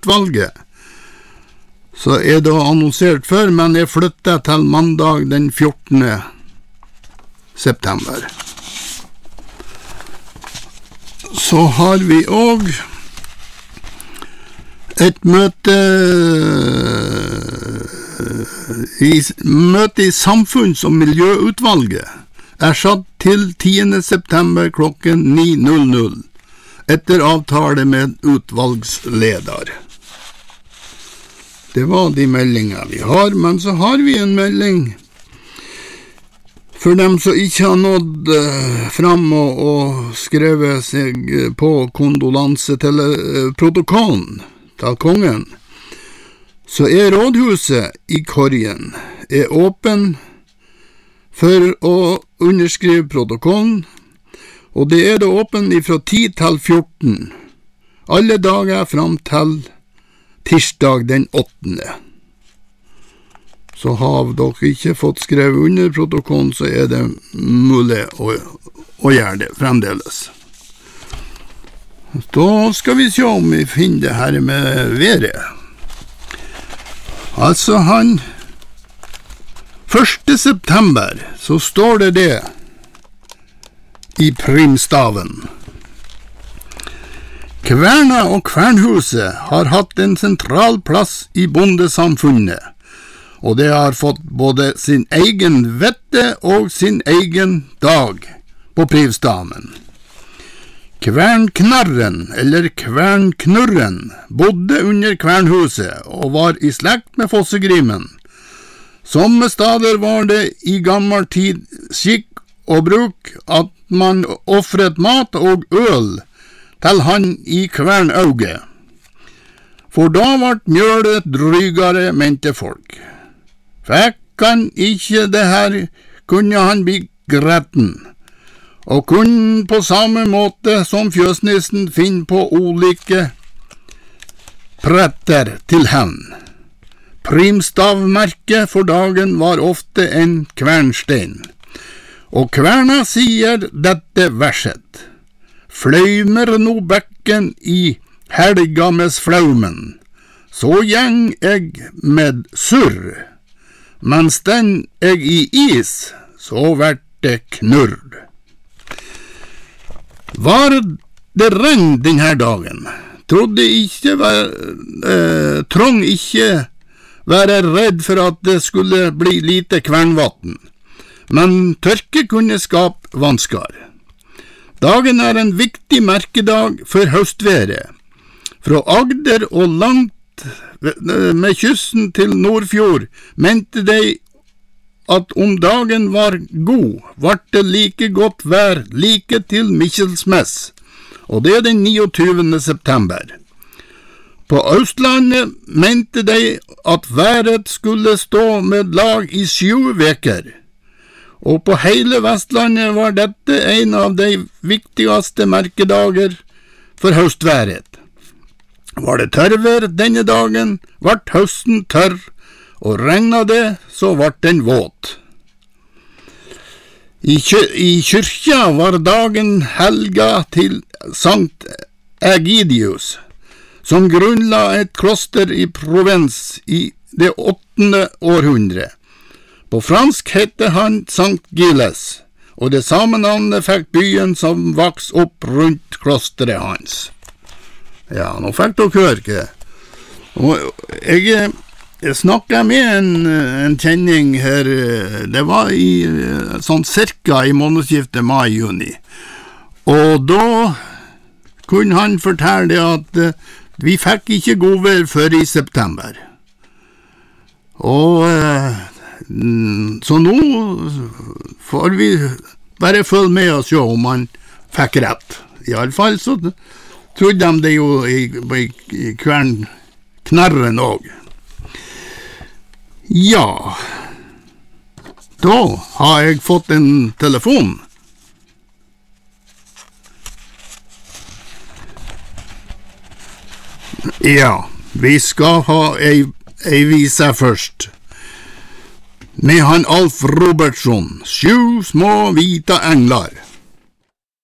miljøutvalget, så det annonsert før, men jeg flytter til mandag den 14. september. Så har vi også et møte i Samfunns- og miljøutvalget satt til 10. september klokken 9:00 etter avtale med utvalgsleder. Det var de meldinger vi har, men så har vi en melding for dem som ikke har nådd fram og skrevet seg på kondolanse til protokollen til kongen, så rådhuset i Korgen åpen for å underskrive protokollen, og det da åpen fra 10 til 14, alle dager fram til tirsdag den 8. Så har dere ikke fått skrevet under protokollen, så det mulig å gjøre det fremdeles. Da skal vi se om vi finner det her med været. Altså 1. september så står det i primstaven. Kverna og Kvernhuset har hatt en sentral plass i bondesamfunnet, og det har fått både sin egen vette og sin egen dag på primstaven. Kvernknarren, eller Kvernknurren, bodde under Kvernhuset og var i slekt med Fossegrimen. Somme stader var det i gammel tid skikk og bruk at man offret mat og øl til han i Kvernauget. For da ble mjølet drygare, mente folk. Fikk han ikke det her, kunne han bli gretten, og kunne på samme måte som fjøsnissen finne på ulike pretter til hevn. Primstavmerket for dagen var ofte en kvernstein, og kverna sier dette verset. Fløymer no bekken i helga med flaumen, så gjeng eg med surr, mens den eg i is, så vert det knurr. Var det regn denne dagen, trong ikke være redd for at det skulle bli lite kvernvatten, men tørke kunne skape vanskar. Dagen en viktig merkedag for høstværet. Fra Agder og langt med kysten til Nordfjord mente de at om dagen var god, vart det like godt vær like til Mikkelsmess, og det den 29. september. På Østlandet mente de at været skulle stå med lag i 7 veker, og på hele Vestlandet var dette en av de viktigste merkedager for høstværet. Var det tørrvær denne dagen, vart høsten tørr, og regnet det, så vart den våt. I kyrkja var dagen helga til Sankt Egidius, som grunnla et kloster i Provence i det 8. århundre. På fransk hette han Sankt Gilles, og det samme navnet fikk byen som vaks opp rundt klosteret hans. Ja, nå fikk dere høre ikke. Og jeg snakket med en kjenning her, det var sånn cirka i månedsskiftet mai-juni, og da kunne han fortelle at vi fikk ikke godvær før i september. Og så nå får vi bare følge med og se om han fikk rett. I alle fall så trodde de det jo i Kvernknarren også. Ja, da har jeg fått en telefon. Ja, vi skal ha ei vise først. Med han Alf Robertsson, 7 små hvita englar.